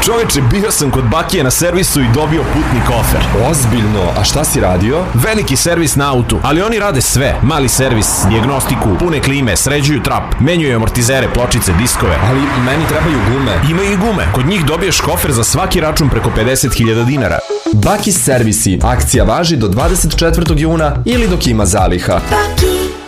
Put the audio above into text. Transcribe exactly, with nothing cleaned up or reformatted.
Čoveče, bio sam kod Bakije na servisu i dobio putni kofer. Ozbiljno, a šta si radio? Veliki servis na autu, ali oni rade sve. Mali servis, dijagnostiku, pune klime, sređuju trap, menjuju amortizere, pločice, diskove. Ali meni trebaju gume. Imaju i gume. Kod njih dobiješ kofer za svaki račun preko pedeset hiljada dinara. Bakis servisi. Akcija važi do dvadeset četvrtog juna ili dok ima zaliha. Bakis.